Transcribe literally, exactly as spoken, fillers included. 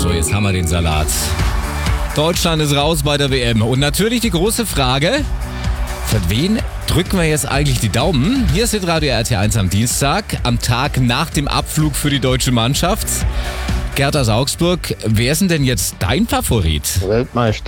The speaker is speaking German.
So, jetzt haben wir den Salat. Deutschland ist raus bei der W M. Und natürlich die große Frage, für wen drücken wir jetzt eigentlich die Daumen? Hier ist Radio R T eins am Dienstag, am Tag nach dem Abflug für die deutsche Mannschaft. Gerd aus Augsburg, wer ist denn, denn jetzt dein Favorit? Weltmeister.